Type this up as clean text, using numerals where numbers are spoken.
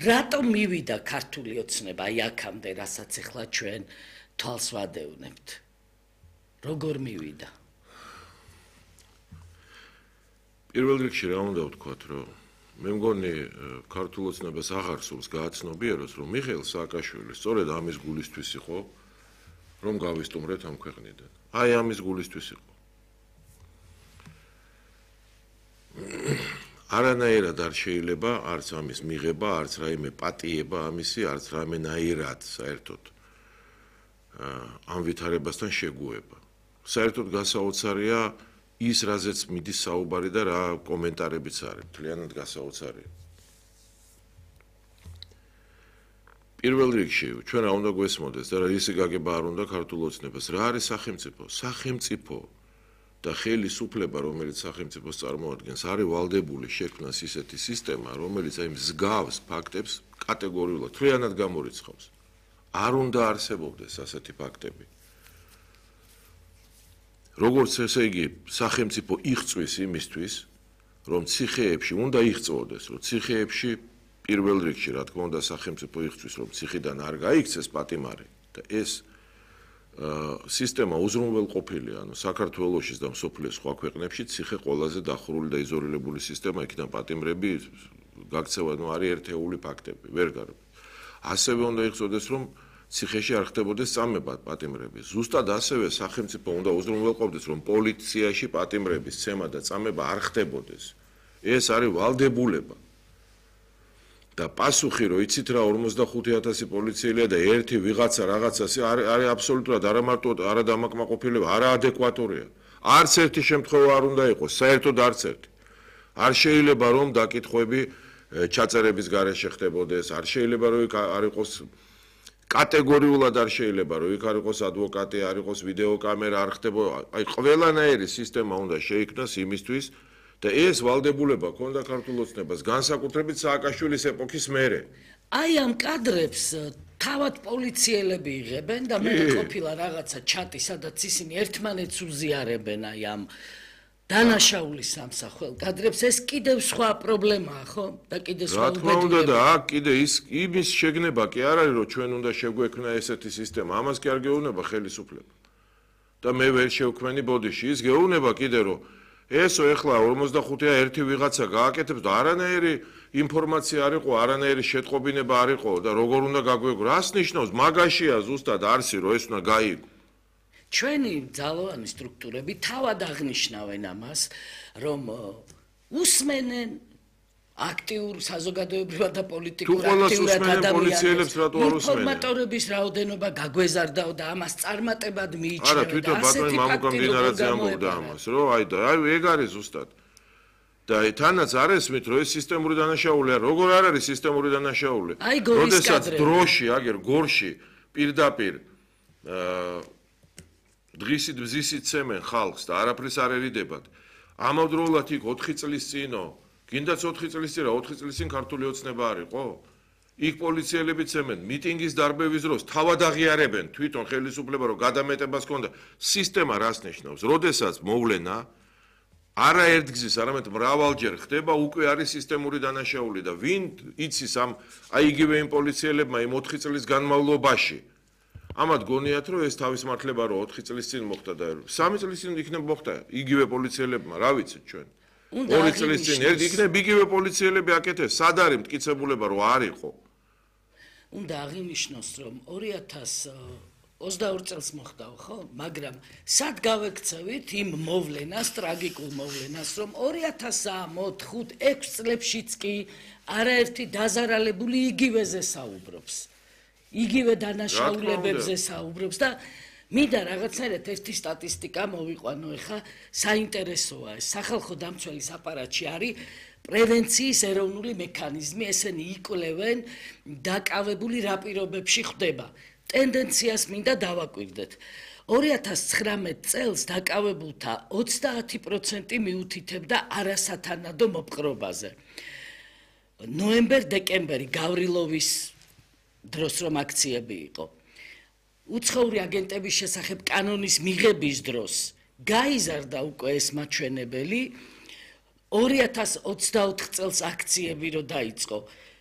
რატომ მივიდა ქართული ოცნება აი აქამდე, რასაც ახლა ჩვენ თვალს ვადევნებთ? როგორ მივიდა? პირველ რიგში რა უნდა ვთქვათ, რომ მე მგონი ქართულ ოცნებას აღარ სურს გააცნობიეროს, რომ მიხეილ სააკაშვილი სწორედ ამის გულისთვის იყო, რომ გავისტუმრეთ ამ ქვეყნიდან. აი ამის გულისთვის იყო. არანაირად არ შეიძლება არც ამის მიღება, არც რაიმე პატიება ამისი, არც რამენაირად საერთოდ ამ ვითარებასთან შეგუება. საერთოდ გასაოცარია ის, რაზეც მიდის საუბარი და რა კომენტარებიც არის, მთლიანად გასაოცარია. პირველ რიგში ჩვენ რა უნდა გვესმოდეს და რისი გაგება არ უნდა ქართულ ოცნებას, რა არის სახელმწიფო? სახელმწიფო და ხელისუფლება, რომელიც სახელმწიფოს წარმოადგენს, არის ვალდებული შექმნას ისეთი სისტემა, რომელიც აი მსგავს ფაქტებს კატეგორიულად მთლიანად გამორიცხავს. არ უნდა არსებობდეს ასეთი ფაქტები. როგორც ესე იგი, სახელმწიფო იღწვის იმისთვის, რომ ციხეებში უნდა იღწვოდეს, რომ ციხეებში პირველ რიგში, რა თქმა უნდა, სახელმწიფო იღწვის, რომ ციხიდან არ გაიქცეს პატიმარი და ეს სისტემა უზრუნველყოფილია, ანუ საქართველოშიც და მსოფლიოს სხვა ქვეყნებში ციხე ყველაზე დახურული და იზოლირებული სისტემა, იქიდან პატიმრები გაქცევა, ნუ არის ერთეული ფაქტები, ვერ გარბ. ასევე უნდა იღწვოდეს, რომ ციხეში არ ხდებოდეს წამება პატიმრების. ზუსტად ასევე სახელმწიფო უნდა უზრუნველყოფდეს, რომ პოლიციაში პატიმრების ცემა და წამება არ ხდებოდეს. ეს არის ვალდებულება. და პასუხი, რომ იცით რა 45,000 პოლიციელია და ერთი ვიღაცა რაღაცას არის აბსოლუტურად არამარტო არადამაკმაყოფილება, არაადეკვატურია. არც ერთი შემთხვევა არ უნდა იყოს, საერთოდ არც ერთი. არ შეიძლება რომ დაკითხვები ჩაწერების გარეშე ხდებოდეს, არ შეიძლება რომ არ იყოს კატეგორიულად არ შეიძლება რომ იქ არ იყოს ადვოკატი, არ იყოს ვიდეო კამერა, არ ხდებოდა. აი ყველანაირი სისტემა უნდა შეიქმნას იმისთვის და ეს ვალდებულება ქონდა ქართულ ოცნებას განსაკუთრებით სააკაშვილის ეპოქის მერე. აი ამ კადრებს თავად პოლიციელები იღებენ და მე ყოფილა რაღაცა ჩატი, სადაც ისინი ერთმანეთს უზიარებენ აი ამ დანაშაულის სამსახველ კადრებს. ეს კიდევ სხვა პრობლემაა, ხო? და კიდევ სხვა რა თქმა უნდა და აქ კიდე იმის შეგნება კი არ არის, რომ ჩვენ უნდა შეგვექმნა ესეთი სისტემა. ამას კი არ გეუბნება ხელისუფლება. და მე ვერ შევქმენი ბოდიში. ის გეუბნება კიდე რომ ესო ეხლა 45-ა ერთი ვიღაცა გააკეთებს და არანაირი ინფორმაცია არ იყო, არანაირი შეტყობინება არ იყო და როგორ უნდა გაგვეგო. რას ნიშნავს? მაგაშია ზუსტად არსი, რომ ეს უნდა გაიგო. ჩვენი ძალოვანი სტრუქტურები თავად აღნიშნავენ ამას, რომ უსმენენ აქტიურ საზოგადოებრივად და პოლიტიკურ აქტიურად ადამიანებს. ინფორმატორების რაოდენობა გაგვეზარდა და ამას წარმატებად მიიჩნევენ. არა, თვითონ ბატონი მამუკამდინარაძე ამბობდა ამას, რომ აი ეგ არის ზუსტად. და თანაც არ ესმით, რომ ეს სისტემური დანაშაულია, როგორ არ არის სისტემური დანაშაული? როდესაც დროში, აგერ გორში პირდაპირ დღისით ბზისით ცემენ ხალხს და არაფრის არ ერიდებათ. ამავდროულად იქ 4 წლის წინო, გინდაც 4 წლის წინ რა 4 წლის წინ ქართული ოცნება არისო? იქ პოლიციელები ცემენ მიტინგის დარბევის დროს თავად აღიარებენ თვითონ ხელისუფლება რომ გადამეტებას ჰქონდა. სისტემა რას ნიშნავს? როდესაც მოვლენა არა ერთგზის, არამედ მრავალჯერ ხდება, უკვე არის სისტემური დანაშაული და ვინ იცის ამ აი იგივე იმ პოლიციელებმა იმ 4 წლის განმავლობაში ამათ გონიათ რომ ეს თავის მართლება რომ 4 წლის წინ მოხდა და 3 წლის წინ იქნებ მოხდა იგივე პოლიციელებმა, რა ვიცით ჩვენ. 2 წლის წინ იქნებ იგივე პოლიციელები აკეთეს, სად არის მტკიცებულება რომ არ იყო. უნდა აღინიშნოს რომ 2022 წელს მოხდა, ხო? მაგრამ სად გავექცევით იმ მოვლენას, ტრაგიკულ მოვლენას, რომ 2003-4-5-6 წლებშიც კი არაერთი დაზარალებული იგივეზე საუბრობს. იგივე დანაშაულებებზე საუბრობს და მინდა რაღაცნაირად ერთი სტატისტიკა მოვიყვანო, ეხა საინტერესოა ეს სახალხო დამცველის აპარატში არის პრევენციის ეროვნული მექანიზმი, ესენი იკვლევენ დაკავებული რა პირობებში ხდება. ტენდენციას მინდა დავაკვირდეთ. 2019 წელს დაკავებულთა 30% მიუთითებდა არასათანადო მოპყრობაზე. ნოემბერ-დეკემბერი გავრილოვის დროს რომ აქციები იყო. უცხოური აგენტების შესახებ კანონის მიღების დროს გაიზარდა უკვე ეს მაჩვენებელი. 2024 წელს აქციები რო დაიწყო,